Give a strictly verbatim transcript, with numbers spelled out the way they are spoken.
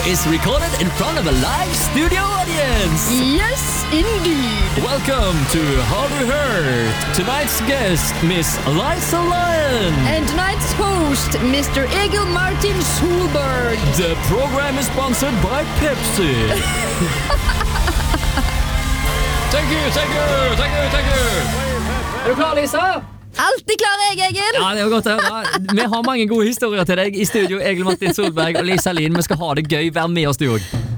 is recorded in front of a live studio audience. Yes, indeed. Welcome to Har du hørt? Tonight's guest, Miss Liza Lyon. And tonight's host, Mister Egil Martin Solberg. The program is sponsored by Pepsi. Thank you, thank you, thank you, thank you. Er du klar, Lisa? Alltid klar jeg, Egil. Ja, det var godt å høre. Vi har mange gode historier til deg i studio. Egil Martin Solberg og Lisa Lien. Vi skal ha det gøy. Vær med oss, du også.